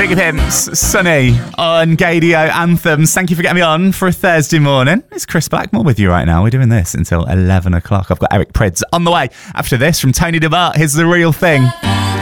Vicky Pimps, Sunny on Gaydio Anthems. Thank you for getting me on for a Thursday morning. It's Chris Blackmore with you right now. We're doing this until 11 o'clock. I've got Eric Prydz on the way. After this, from Tony DeMart, here's The Real Thing.